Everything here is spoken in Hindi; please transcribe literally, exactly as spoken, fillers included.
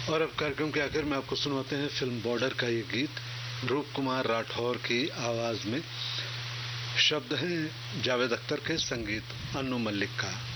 और अब कार्यक्रम के आखिर में आपको सुनवाते हैं फिल्म बॉर्डर का ये गीत रूप कुमार राठौर की आवाज में। शब्द हैं जावेद अख्तर के, संगीत अन्नू मल्लिक का।